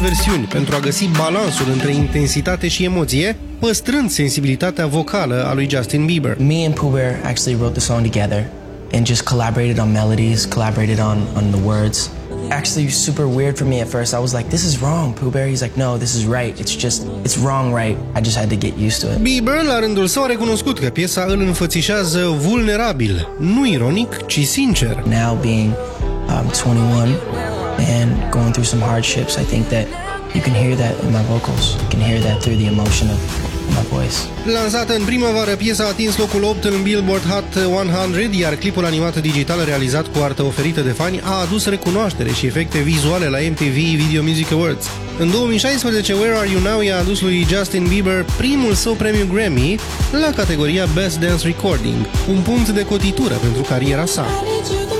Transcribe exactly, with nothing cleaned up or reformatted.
versiuni pentru a găsi balansul între intensitate și emoție, păstrând sensibilitatea vocală a lui Justin Bieber. Me and Pooh Bear actually wrote the song together and just collaborated on melodies, collaborated on on the words. Actually, super weird for me at first. I was like, "This is wrong, Pooh Bear." He's like, "No, this is right. It's just, it's wrong, right?" I just had to get used to it. Bieber, la rândul său, a recunoscut că piesa îl înfățișează vulnerabil, nu ironic, ci sincer. Now being um, twenty-one and going through some hardships, I think that you can hear that in my vocals. You can hear that through the emotion of my voice. Lansată în primăvară, piesa a atins locul opt în Billboard Hot o sută, iar clipul animat digital realizat cu artă oferită de fani a adus recunoaștere și efecte vizuale la M T V Video Music Awards. În două mii șaisprezece, Where Are You Now i-a adus lui Justin Bieber primul său premiu Grammy la categoria Best Dance Recording, un punct de cotitură pentru cariera sa.